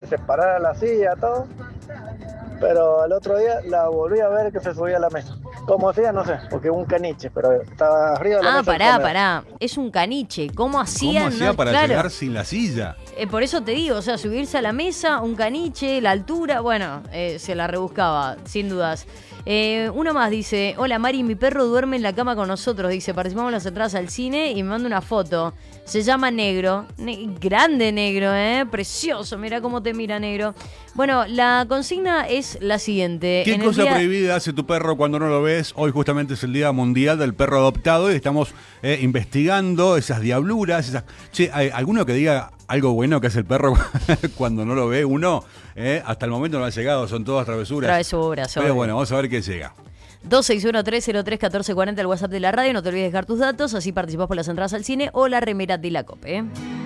se parara la silla, todo. Pero al otro día la volví a ver que se subía a la mesa. Como hacía, no sé, porque un caniche, pero estaba arriba de la mesa. Pará. Es un caniche. ¿Cómo hacía? ¿Cómo hacía para claro, llegar sin la silla? por eso te digo, o sea, subirse a la mesa, un caniche, la altura, bueno, se la rebuscaba, sin dudas. Uno más dice, hola Mari, mi perro duerme en la cama con nosotros, dice, participamos en las entradas al cine y me manda una foto. Se llama Negro, grande Negro, precioso, mira cómo te mira Negro. Bueno, la consigna es la siguiente. ¿Qué cosa prohibida hace tu perro cuando no lo ves? Hoy justamente es el Día Mundial del Perro Adoptado y estamos investigando esas diabluras. Che, ¿hay alguno que diga algo bueno que hace el perro cuando no lo ve uno? Hasta el momento no ha llegado, son todas travesuras. Travesuras, pero bueno, vamos a ver qué llega. 261-303-1440, el WhatsApp de la radio. No te olvides dejar tus datos, así participás por las entradas al cine o la remera de la COPE.